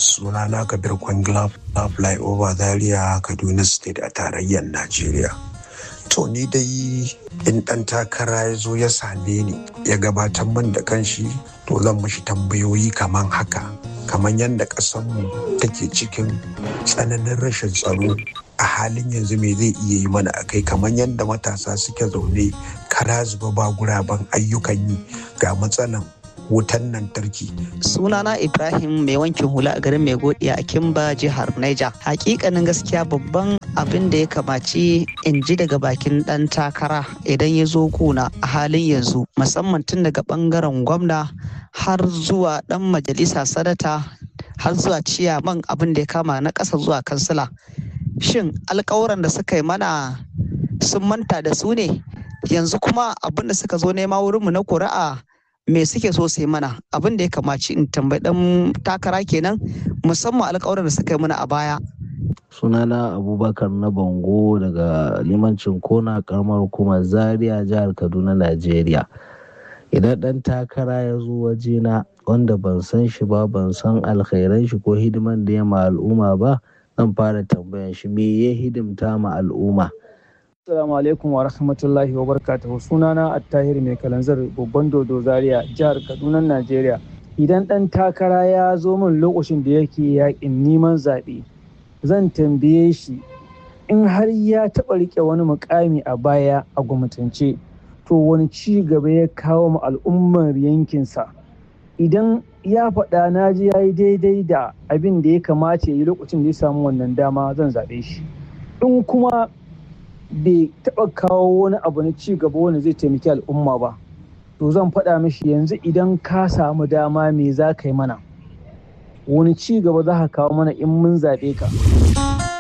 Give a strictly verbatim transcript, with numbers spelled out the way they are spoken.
Sunana Kabir Kwangila Flyover Zaria, Kaduna State a tarayyar Najeriya. To ni dai in ɗan takara ya zo ya same ni ya gabatar min da kanshi, to zan mashi tambayoyi kaman haka. Kaman yadda ƙasarmu take cikin tsananin rashin tsaro a halin yanzu, me zai iya yi mana a kai, kaman yadda matasa suke zaune kara zuba ba guraben ayyukan yi, ga matsalan wutan lantarki. Sunana Ibrahim mai wankin hula a garin mai godiya a Kimba, jihar Niger. Hakikanin gaskiya babban abin da ya kamaci in ji daga bakin dan takara idan ya zo kuna a halin yanzu, musamman tun daga bangaren gwamna har zuwa dan majalisa sanata har zuwa ciyaman, abin da ya kama na ƙasa zuwa kansila. Shin alƙawuran da suka yi mana sun manta da su ne? Yanzu kuma abin da suka zo nema wurinmu na ƙuri'a me suke so su yi mana? Abin da ya kamaci in tambayi dan takara kenan, musamman alƙawarin da suka yi mana a baya. Sunana Abubakar na Bango daga limancin Kona, karamar hukumar Zaria, jihar Kaduna, Najeriya. Idan ɗan takara ya zo wajena wanda ban san shi ba, ban san alkhairan shi ko hidiman da ya ma al'umma ba, zan fara tambayan shi me ya hidimta ma al'umma. Assalamu alaikum wa rahmatullahi wa barakatuhu. Sunana Attahir mai kalanzar babban dodo Zaria, jihar Kaduna, Najeriya. Idan ɗan takara ya zo min lokacin da yake yaƙin neman zaɓe, zan tambaye shi in har ya taɓa riƙe wani muƙami a baya a gwamnatance, to wani ci gaba ya kawo ma al'ummar yankinsa. Idan ya faɗa na ji ya yi daidai da abin da ya kamata ya yi lokacin da ya samu wannan dama, zan zaɓe shi. In kuma bai taɓa kawo wani abu na ci gaba wanda zai taimaki al'umma ba, to zan faɗa mishi yanzu idan ka samu dama me za ka yi mana, wani ci gaba za ka kawo mana in mun zaɓe ka.